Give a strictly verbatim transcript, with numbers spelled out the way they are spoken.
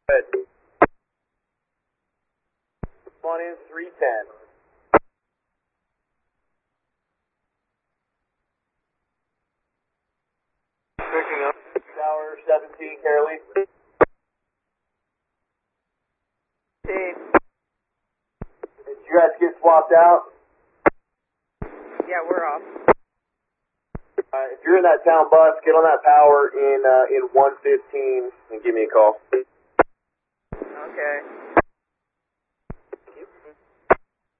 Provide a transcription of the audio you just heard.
Good. Come on in, three ten. Picking up. Tower seventeen, Carolee. Hey. Did you guys get swapped out? Yeah, we're off. Uh, if you're in that town bus, get on that power in uh, in one fifteen and give me a call. Okay.